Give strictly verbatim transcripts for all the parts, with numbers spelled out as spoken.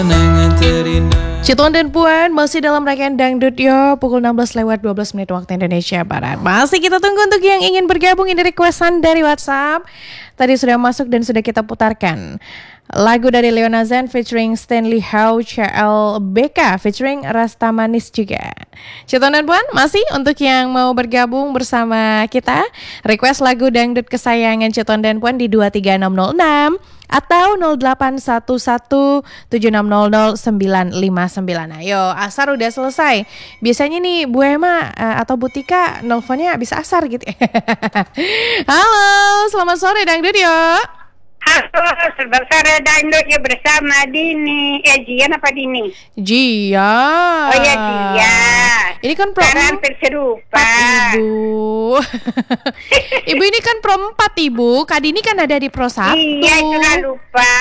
Cituan dan Puan masih dalam rangkaian Dangdut Yo pukul enam belas lewat dua belas menit waktu Indonesia Barat. Masih kita tunggu untuk yang ingin bergabung, ini requestan dari WhatsApp. Tadi sudah masuk dan sudah kita putarkan lagu dari Leona Zen featuring Stanley Howe, C L B K featuring Rasta Manis juga. Cituan dan Puan masih untuk yang mau bergabung bersama kita, request lagu Dangdut kesayangan Cituan dan Puan di dua tiga enam nol enam atau nol delapan satu satu tujuh enam nol nol sembilan lima sembilan. Ayo, asar udah selesai. Biasanya nih Bu Emma uh, atau Bu Tika nelfonnya bisa asar gitu. Halo, selamat sore Dangdut yo. Halo, selamat sore Dangdut yo bersama Dini. Eh, Jian apa Dini? Jia. Oh ya, Jia. Ini kan pro Sekarang hampir serupa. Ibu. Ibu ini kan pro empat, Ibu. Kak Dini kan ada di pro satu. Iya, itulah lupa.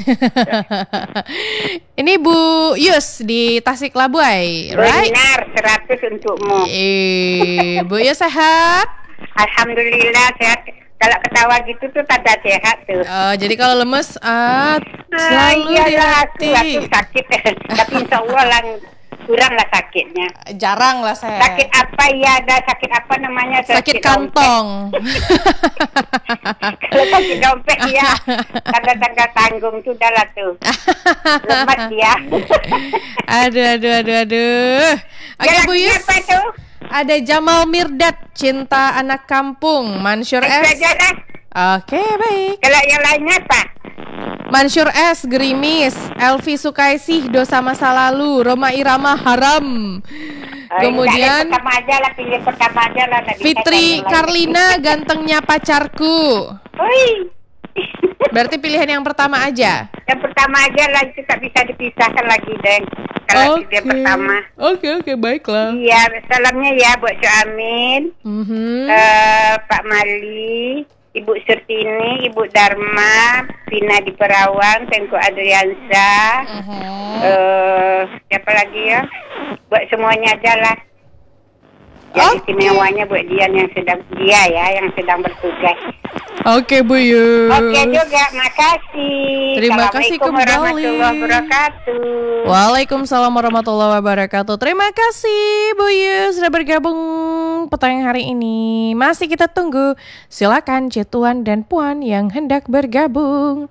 Ini Bu Yus di Tasik Labuai, right? Benar, seratus untukmu. Eh, Bu Yus sehat? Alhamdulillah sehat. Kalau ketawa gitu tuh tanda sehat tuh. Oh, jadi kalau lemes, ah, Ah, selalu iyalah, hati. aku, aku sakit. Tapi insya Allah lang, kurang lah sakitnya. Jarang lah saya. Sakit apa ya, ada sakit apa namanya? Sakit kantong. Kalau sakit dompet ya, tanda-tanda tanggung tuh dah lah tuh. Lemas ya. Aduh, aduh, aduh, aduh. Oke, Bu Yus. Apa tuh? Ada Jamal Mirdad, Cinta Anak Kampung, Mansur S. Oke, baik. Kalau yang lainnya apa? Mansur S, Gerimis, Elvi Sukaisih, Dosa Masa Lalu, Roma Irama, Haram. Oh, Kemudian pertama aja lah, pilih pertama aja lah. Fitri Karlina, Gantengnya Pacarku. Oi. Berarti pilihan yang pertama aja. Yang pertama aja lah, itu tak bisa dipisahkan lagi, Deng. Kalau Oke. dia pertama. Oke, oke, baiklah. Iya, salamnya ya buat Cik Amin, Mhm. uh, Pak Mali, Ibu Surtini, Ibu Dharma, Pina di Perawang, Tengku Adriansa, Mhm. uh, siapa lagi ya? Buat semuanya aja lah. Yang Oke. istimewanya buat dia yang sedang dia ya, yang sedang bertugas. Oke, Bu Yus. Oke juga, makasih. Terima kasih Assalamualaikum kembali. warahmatullahi wabarakatuh. Waalaikumsalam warahmatullahi wabarakatuh. Terima kasih Bu Yus sudah bergabung petang hari ini. Masih kita tunggu. Silakan Cituan dan Puan yang hendak bergabung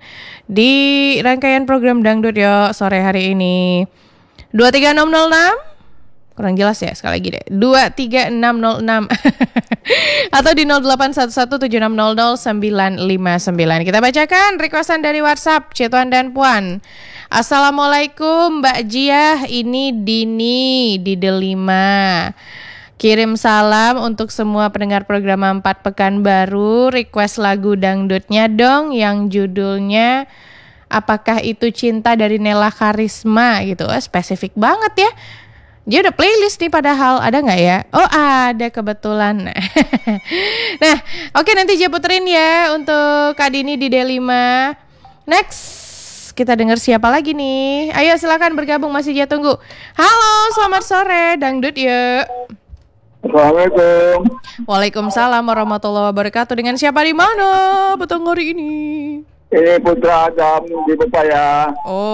di rangkaian program Dangdut Yo sore hari ini. dua tiga enam nol enam kurang jelas ya, sekali lagi deh. dua tiga enam nol enam atau di nol delapan satu satu tujuh enam nol nol sembilan lima sembilan. Kita bacakan requestan dari WhatsApp Cituan dan Puan. Assalamualaikum Mbak Jiah, ini Dini di Delima. Kirim salam untuk semua pendengar program empat Pekanbaru. Request lagu dangdutnya dong yang judulnya Apakah Itu Cinta dari Nela Karisma gitu. Oh, spesifik banget ya. Dia udah playlist nih padahal, ada nggak ya? Oh ada kebetulan. Nah oke, nanti dia puterin ya untuk Kak Dini di D lima. Next kita dengar siapa lagi nih. Ayo silakan bergabung, masih dia tunggu. Halo, selamat sore Dangdut ya. Assalamualaikum. Waalaikumsalam warahmatullahi wabarakatuh. Dengan siapa di mana petang hari ini? Ini Putra Agam di Pepaya.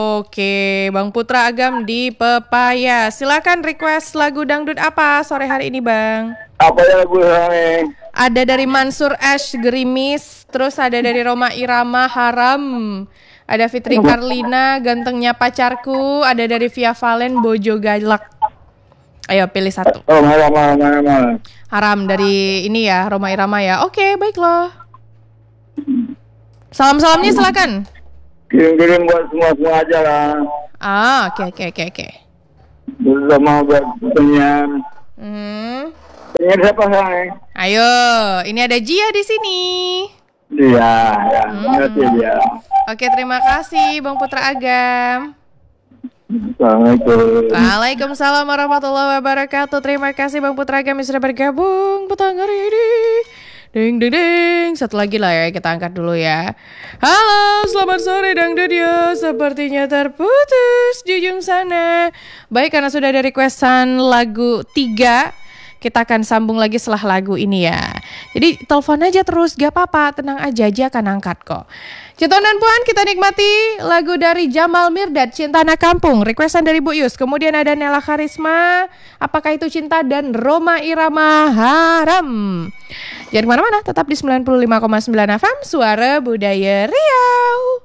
Oke, Bang Putra Agam di Pepaya. Silakan request lagu dangdut apa sore hari ini, Bang? Apa ya lagu ini? Ada dari Mansur Ash, Gerimis, terus ada dari Roma Irama, Haram. Ada Fitri Karlina, Gantengnya Pacarku, ada dari Via Valen, Bojo Galak. Ayo pilih satu. Oh, malam, malam, malam. Haram dari ini ya, Roma Irama ya. Oke, baiklah. Salam-salamnya silakan. Kirim-kirim buat semua-semua aja lah. Ah, oke oke oke oke. Bersama buat penyiar. Hmm. Penyiar siapa sekarang? Ayo, ini ada Jia di sini. Iya, ya, Hmm. terima kasih dia. Oke, terima kasih Bang Putra Agam. Assalamualaikum. Waalaikumsalam warahmatullahi wabarakatuh. Terima kasih Bang Putra Agam yang sudah bergabung petang hari ini. Ding ding ding. Satu lagi lah ya, kita angkat dulu ya. Halo, selamat sore Dangdut yo. Sepertinya terputus di ujung sana. Baik, karena sudah ada requestan lagu tiga, Kita akan sambung lagi setelah lagu ini ya. Jadi telepon aja terus, gak apa-apa, tenang aja, aja akan angkat kok. Cituan dan Puan, kita nikmati lagu dari Jamal Mirdad, Cinta Anak Kampung, requestan dari Bu Yus. Kemudian ada Nela Karisma, Apakah Itu Cinta, dan Roma Irama Haram. Jangan kemana-mana, tetap di sembilan puluh lima koma sembilan F M, Suara Budaya Riau.